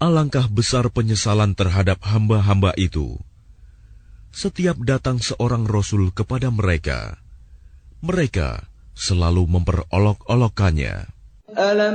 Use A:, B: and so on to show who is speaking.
A: Alangkah besar penyesalan terhadap hamba-hamba itu. Setiap datang seorang Rasul kepada mereka, mereka selalu memperolok-olokkannya.